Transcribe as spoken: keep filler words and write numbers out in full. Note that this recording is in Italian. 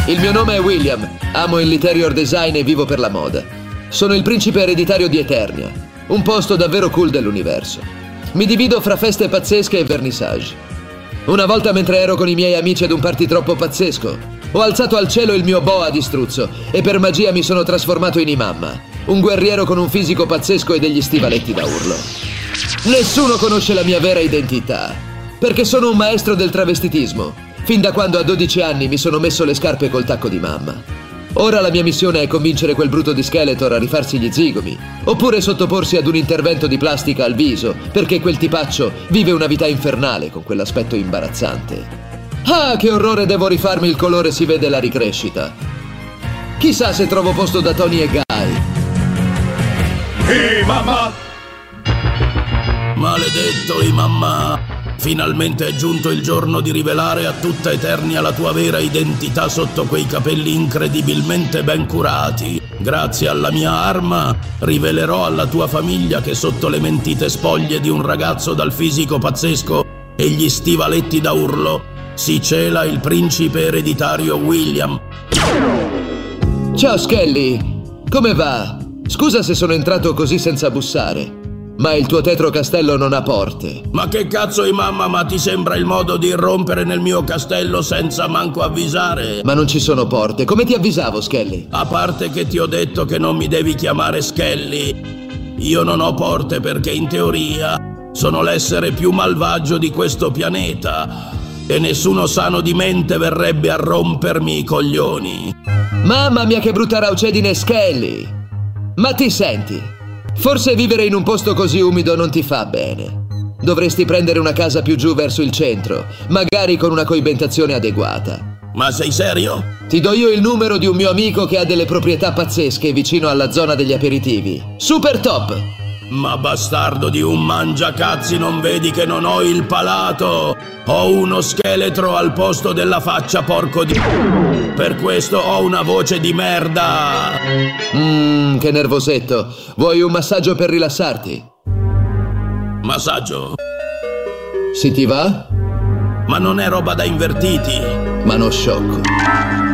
Il mio nome è William, amo il interior design e vivo per la moda. Sono il principe ereditario di Eternia, un posto davvero cool dell'universo. Mi divido fra feste pazzesche e vernissage. Una volta, mentre ero con i miei amici ad un party troppo pazzesco, ho alzato al cielo il mio boa di struzzo e per magia mi sono trasformato in Imamma, un guerriero con un fisico pazzesco e degli stivaletti da urlo. Nessuno conosce la mia vera identità, perché sono un maestro del travestitismo. Fin da quando a dodici anni mi sono messo le scarpe col tacco di mamma. Ora la mia missione è convincere quel bruto di Skeletor a rifarsi gli zigomi, oppure sottoporsi ad un intervento di plastica al viso, perché quel tipaccio vive una vita infernale con quell'aspetto imbarazzante. Ah, che orrore, devo rifarmi il colore, si vede la ricrescita. Chissà se trovo posto da Tony e Guy. Imamma! Maledetto Imamma! Finalmente è giunto il giorno di rivelare a tutta Eternia la tua vera identità sotto quei capelli incredibilmente ben curati. Grazie alla mia arma, rivelerò alla tua famiglia che sotto le mentite spoglie di un ragazzo dal fisico pazzesco e gli stivaletti da urlo si cela il principe ereditario William. Ciao Skelly, come va? Scusa se sono entrato così senza bussare, ma il tuo tetro castello non ha porte. Ma che cazzo, Imamma, ma ti sembra il modo di irrompere nel mio castello senza manco avvisare? Ma non ci sono porte, come ti avvisavo, Skelly? A parte che ti ho detto che non mi devi chiamare Skelly, io non ho porte perché in teoria sono l'essere più malvagio di questo pianeta e nessuno sano di mente verrebbe a rompermi i coglioni. Mamma mia, che brutta raucedine, Skelly! Ma ti senti? Forse vivere in un posto così umido non ti fa bene. Dovresti prendere una casa più giù verso il centro, magari con una coibentazione adeguata. Ma sei serio? Ti do io il numero di un mio amico che ha delle proprietà pazzesche vicino alla zona degli aperitivi. Super top! Ma bastardo di un mangiacazzi, non vedi che non ho il palato? Ho uno scheletro al posto della faccia, porco di... Per questo ho una voce di merda! Mmm, che nervosetto. Vuoi un massaggio per rilassarti? Massaggio? Si ti va? Ma non è roba da invertiti. Ma non sciocco.